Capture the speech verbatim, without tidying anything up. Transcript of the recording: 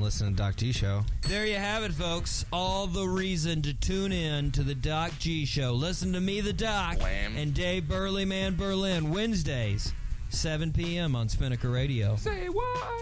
listen to Doc G Show. There you have it, folks. All the reason to tune in to the Doc G Show. Listen to me, the Doc, Lamb. and Dave Burley Man Berlin, Wednesdays, seven p.m. on Spinnaker Radio. Say what?